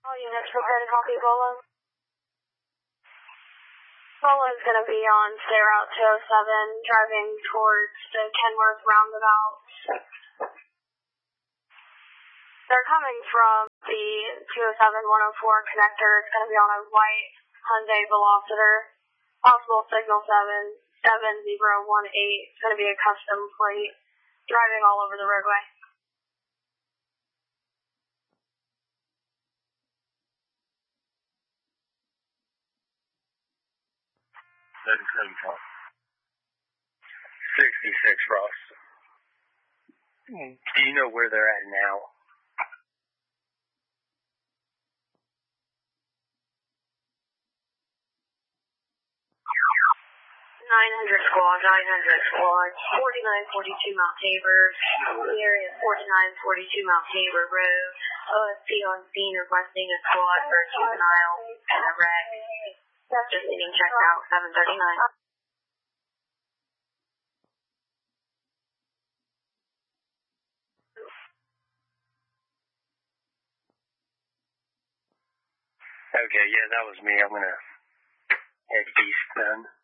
All units prepare to copy Bolo. Bolo is going to be on State Route 207, driving towards the Kenworth roundabout. They're coming from the 207-104 connector. It's going to be on a white Hyundai Velociter. Possible signal 77018. It's going to be a custom plate. Driving all over the roadway. Doesn't come from 66 Frost. Do you know where they're at now? 900 squad, 4942 Mount Tabor. The area is 4942 Mount Tabor Road. OSP on scene requesting a squad for a juvenile and a wreck. Just getting checked out, 739. Okay, yeah, that was me. I'm gonna head east then.